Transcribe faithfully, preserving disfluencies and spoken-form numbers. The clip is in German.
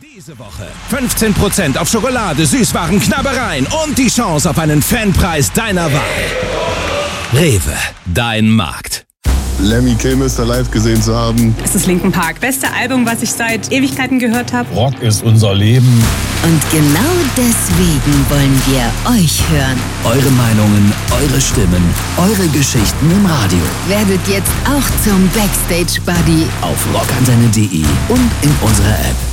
Diese Woche fünfzehn Prozent auf Schokolade, Süßwaren, Knabbereien und die Chance auf einen Fanpreis deiner Wahl. Rewe, dein Markt. Lemmy Kilmister live gesehen zu haben. Es ist Linkin Park. Beste Album, was ich seit Ewigkeiten gehört habe. Rock ist unser Leben. Und genau deswegen wollen wir euch hören. Eure Meinungen, eure Stimmen, eure Geschichten im Radio. Werdet jetzt auch zum Backstage-Buddy Auf rockantenne punkt de und in unserer App.